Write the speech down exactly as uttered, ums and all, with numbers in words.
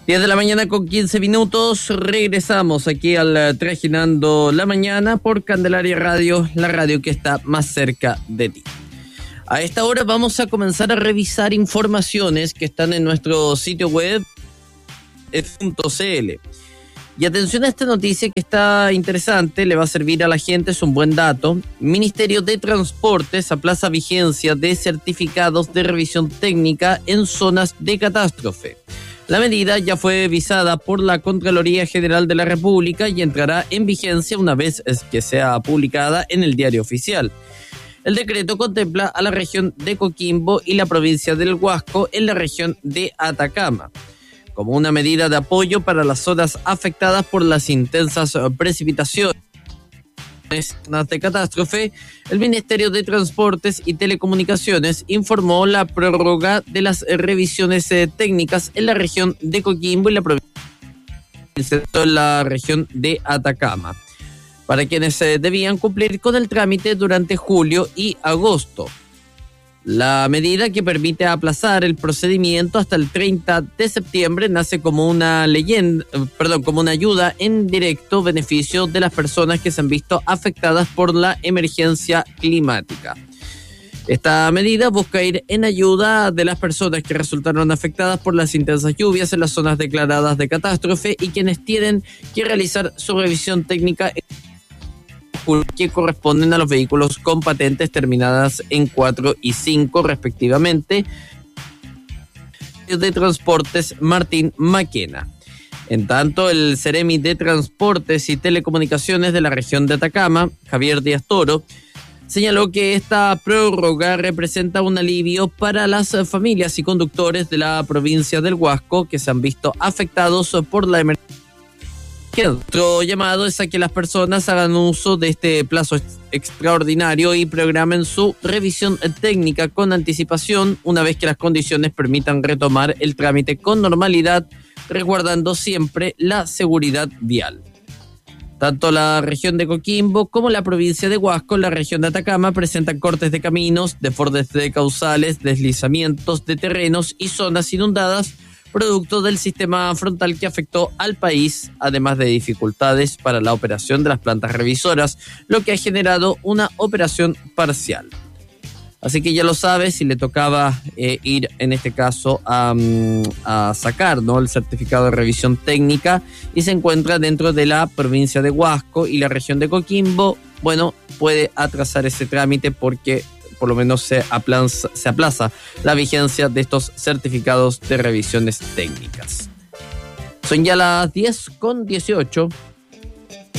diez de la mañana con quince minutos, regresamos aquí al Trajinando la Mañana por Candelaria Radio, la radio que está más cerca de ti. A esta hora vamos a comenzar a revisar informaciones que están en nuestro sitio web punto c l. Y atención a esta noticia que está interesante, le va a servir a la gente, es un buen dato. Ministerio de Transportes aplaza vigencia de certificados de revisión técnica en zonas de catástrofe. La medida ya fue visada por la Contraloría General de la República y entrará en vigencia una vez que sea publicada en el Diario Oficial. El decreto contempla a la región de Coquimbo y la provincia del Huasco en la región de Atacama. Como una medida de apoyo para las zonas afectadas por las intensas precipitaciones de catástrofe, el Ministerio de Transportes y Telecomunicaciones informó la prórroga de las revisiones técnicas en la región de Coquimbo y la provincia de la región de Atacama, para quienes debían cumplir con el trámite durante julio y agosto. La medida, que permite aplazar el procedimiento hasta el treinta de septiembre, nace como una leyenda, perdón, como una ayuda en directo beneficio de las personas que se han visto afectadas por la emergencia climática. Esta medida busca ir en ayuda de las personas que resultaron afectadas por las intensas lluvias en las zonas declaradas de catástrofe y quienes tienen que realizar su revisión técnica que corresponden a los vehículos con patentes terminadas en cuatro y cinco respectivamente de Transportes Martín Maquena. En tanto, el Ceremi de Transportes y Telecomunicaciones de la región de Atacama, Javier Díaz Toro, señaló que esta prórroga representa un alivio para las familias y conductores de la provincia del Huasco que se han visto afectados por la emergencia. Otro llamado es a que las personas hagan uso de este plazo extraordinario y programen su revisión técnica con anticipación una vez que las condiciones permitan retomar el trámite con normalidad, resguardando siempre la seguridad vial. Tanto la región de Coquimbo como la provincia de Huasco, la región de Atacama, presentan cortes de caminos, desbordes de cauzales, deslizamientos de terrenos y zonas inundadas, producto del sistema frontal que afectó al país, además de dificultades para la operación de las plantas revisoras, lo que ha generado una operación parcial. Así que ya lo sabe, si le tocaba eh, ir en este caso a, a sacar, ¿no?, el certificado de revisión técnica y se encuentra dentro de la provincia de Huasco y la región de Coquimbo, bueno, puede atrasar ese trámite porque por lo menos se aplaza, se aplaza la vigencia de estos certificados de revisiones técnicas. Son ya las diez con dieciocho.